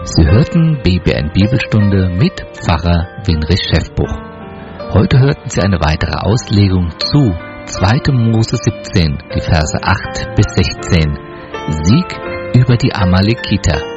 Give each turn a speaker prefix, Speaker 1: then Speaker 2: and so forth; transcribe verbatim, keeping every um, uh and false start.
Speaker 1: Sie hörten B B N Bibelstunde mit Pfarrer Winrich Schäffbuch. Heute hörten Sie eine weitere Auslegung zu zweiter Mose siebzehn, die Verse acht bis sechzehn. Sieg über die Amalekiter.